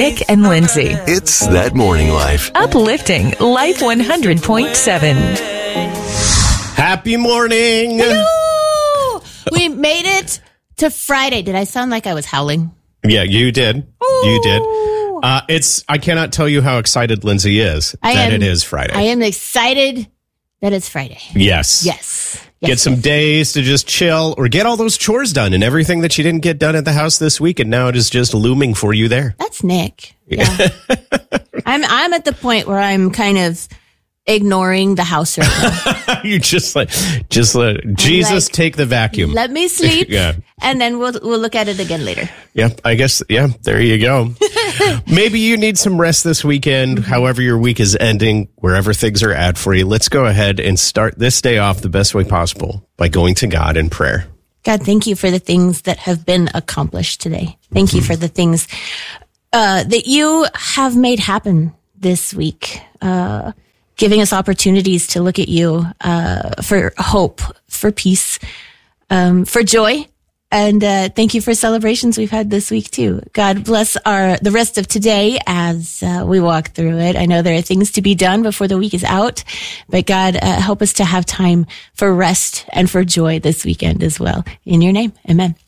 Nick and Lindsay. It's That Morning Life. Uplifting Life 100.7. Happy morning. Hello! We made it to Friday. Did I sound like I was howling? Yeah, you did. Ooh. You did. I cannot tell you how excited Lindsay is it is Friday. I am excited that it's Friday. Yes. Get some days to just chill or get all those chores done and everything that you didn't get done at the house this week, and now it is just looming for you there. That's Nick. Yeah. I'm at the point where I'm kind of ignoring the house right now. You just let Jesus take the vacuum. Let me sleep. Yeah. And then we'll look at it again later. Yep, I guess, there you go. Maybe you need some rest this weekend, however your week is ending, wherever things are at for you. Let's go ahead and start this day off the best way possible by going to God in prayer. God, thank you for the things that have been accomplished today. Thank you for the things that you have made happen this week, giving us opportunities to look at you for hope, for peace, for joy. And thank you for celebrations we've had this week, too. God bless the rest of today as we walk through it. I know there are things to be done before the week is out, but God, help us to have time for rest and for joy this weekend as well. In your name, amen.